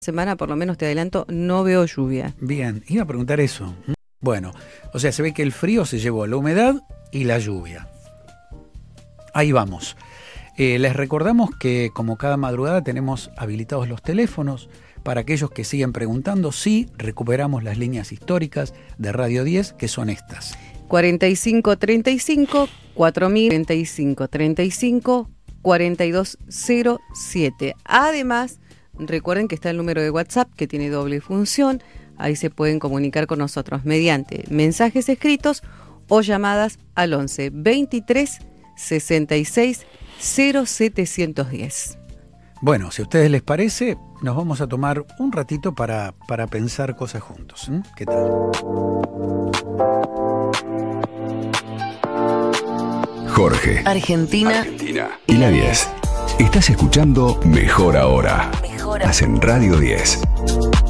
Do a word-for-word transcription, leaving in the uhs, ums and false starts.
semana, por lo menos te adelanto, no veo lluvia. Bien, iba a preguntar eso. Bueno, o sea, se ve que el frío se llevó la humedad y la lluvia. Ahí vamos. Eh, les recordamos que como cada madrugada tenemos habilitados los teléfonos. Para aquellos que siguen preguntando, sí, recuperamos las líneas históricas de Radio diez, que son estas. cuarenta y cinco treinta y cinco, cuatro mil, cuarenta y cinco treinta y cinco, cuarenta y dos cero siete. Además, recuerden que está el número de WhatsApp que tiene doble función. Ahí se pueden comunicar con nosotros mediante mensajes escritos o llamadas al once veintitrés sesenta y seis cero setecientos diez. Bueno, si a ustedes les parece, nos vamos a tomar un ratito para, para pensar cosas juntos. ¿eh? ¿Qué tal? Jorge, Argentina, Argentina y la diez. Estás escuchando Mejor Ahora. Mejor Ahora. Hacen Radio diez.